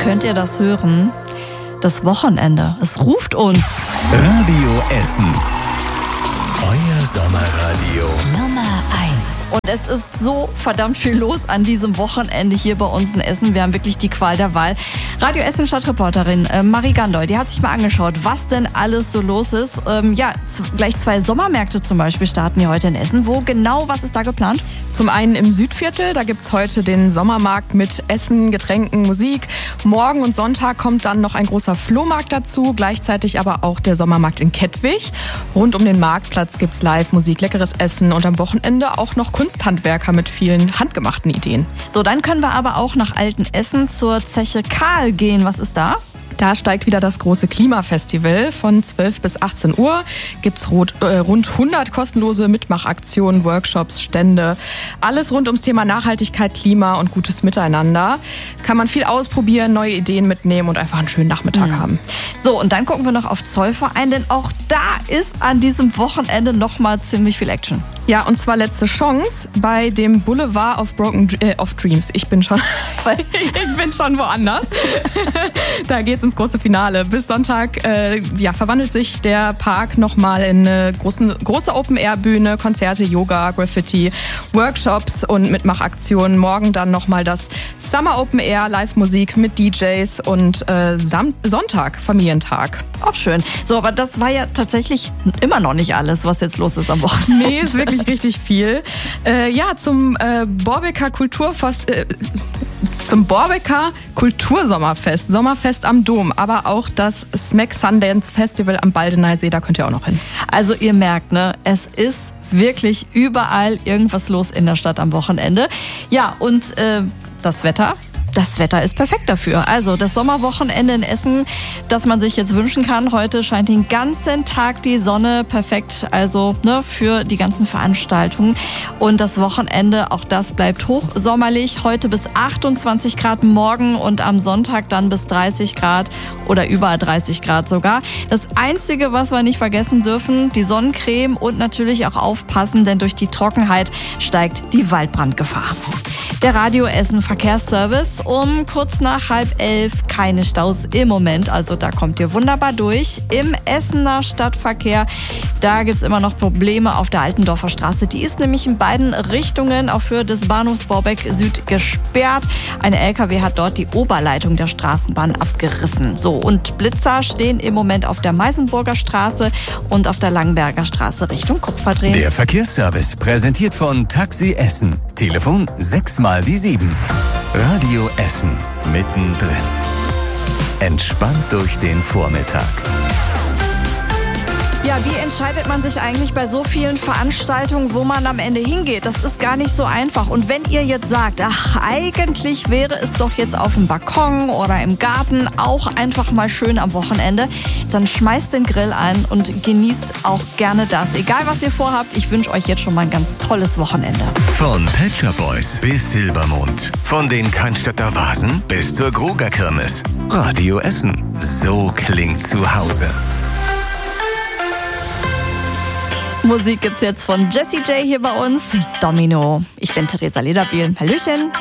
könnt ihr das hören? Das Wochenende, es ruft uns. Radio Essen. Euer Sommerradio. Nummer 1. Und es ist so verdammt viel los an diesem Wochenende hier bei uns in Essen. Wir haben wirklich die Qual der Wahl. Radio Essen Stadtreporterin Marie Gandoy, die hat sich mal angeschaut, was denn alles so los ist. Gleich 2 Sommermärkte zum Beispiel starten hier heute in Essen. Wo genau, was ist da geplant? Zum einen im Südviertel, da gibt's heute den Sommermarkt mit Essen, Getränken, Musik. Morgen und Sonntag kommt dann noch ein großer Flohmarkt dazu, gleichzeitig aber auch der Sommermarkt in Kettwig. Rund um den Marktplatz gibt's Live-Musik, leckeres Essen und am Wochenende auch noch Kunsthandwerker mit vielen handgemachten Ideen. So, dann können wir aber auch nach Altenessen zur Zeche Karl gehen. Was ist da? Da steigt wieder das große Klimafestival. Von 12 bis 18 Uhr gibt's rund 100 kostenlose Mitmachaktionen, Workshops, Stände. Alles rund ums Thema Nachhaltigkeit, Klima und gutes Miteinander. Kann man viel ausprobieren, neue Ideen mitnehmen und einfach einen schönen Nachmittag haben. So, und dann gucken wir noch auf Zollverein, denn auch da ist an diesem Wochenende nochmal ziemlich viel Action. Ja, und zwar letzte Chance bei dem Boulevard of Dreams. Ich bin schon woanders. Da geht's ins große Finale. Bis Sonntag verwandelt sich der Park nochmal in eine große Open-Air-Bühne, Konzerte, Yoga, Graffiti, Workshops und Mitmachaktionen. Morgen dann nochmal das Summer Open Air, Live-Musik mit DJs und Sonntag, Familientag. Auch schön. So, aber das war ja tatsächlich immer noch nicht alles, was jetzt los ist am Wochenende. Nee, ist wirklich richtig viel. Zum Borbecker Kultursommerfest, Sommerfest am Dom, aber auch das Smack Sundance Festival am Baldeneysee, da könnt ihr auch noch hin. Also ihr merkt, ne, es ist wirklich überall irgendwas los in der Stadt am Wochenende. Ja, und das Wetter? Das Wetter ist perfekt dafür. Also das Sommerwochenende in Essen, das man sich jetzt wünschen kann. Heute scheint den ganzen Tag die Sonne, perfekt, also für die ganzen Veranstaltungen. Und das Wochenende, auch das bleibt hochsommerlich. Heute bis 28 Grad, morgen und am Sonntag dann bis 30 Grad oder über 30 Grad sogar. Das Einzige, was wir nicht vergessen dürfen, die Sonnencreme und natürlich auch aufpassen, denn durch die Trockenheit steigt die Waldbrandgefahr. Der Radio Essen Verkehrsservice um kurz nach 10:30. Keine Staus im Moment, also da kommt ihr wunderbar durch. Im Essener Stadtverkehr, da gibt's immer noch Probleme auf der Altendorfer Straße. Die ist nämlich in beiden Richtungen auch für des Bahnhofs Borbeck Süd gesperrt. Eine LKW hat dort die Oberleitung der Straßenbahn abgerissen. So, und Blitzer stehen im Moment auf der Meisenburger Straße und auf der Langenberger Straße Richtung Kupferdreh. Der Verkehrsservice präsentiert von Taxi Essen. Telefon 6x7. Radio Essen mittendrin. Entspannt durch den Vormittag. Ja, wie entscheidet man sich eigentlich bei so vielen Veranstaltungen, wo man am Ende hingeht? Das ist gar nicht so einfach. Und wenn ihr jetzt sagt, eigentlich wäre es doch jetzt auf dem Balkon oder im Garten auch einfach mal schön am Wochenende, dann schmeißt den Grill ein und genießt auch gerne das. Egal, was ihr vorhabt, ich wünsche euch jetzt schon mal ein ganz tolles Wochenende. Von Pet Shop Boys bis Silbermond. Von den Cannstatter Vasen bis zur Gruger Kirmes. Radio Essen. So klingt zu Hause. Musik gibt's jetzt von Jessie J hier bei uns. Domino. Ich bin Theresa Lederbiel. Hallöchen.